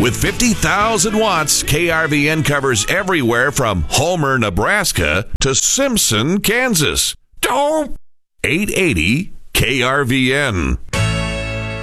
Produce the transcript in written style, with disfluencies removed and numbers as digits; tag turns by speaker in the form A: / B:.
A: With 50,000 watts, KRVN covers everywhere from Homer, Nebraska to Simpson, Kansas. Dope! 880 KRVN.